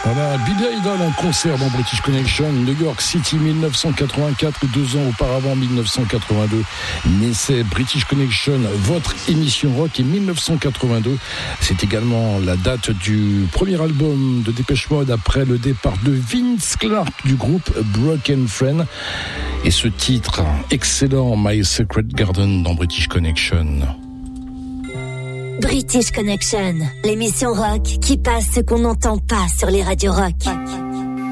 Voilà, Billy Idol en concert dans British Connection, New York City 1984, 2 ans auparavant 1982. Naissait British Connection, votre émission rock, et 1982. C'est également la date du premier album de Depeche Mode après le départ de Vince Clarke du groupe Broken Friend. Et ce titre excellent, My Secret Garden dans British Connection. British Connection, l'émission rock qui passe ce qu'on n'entend pas sur les radios rock.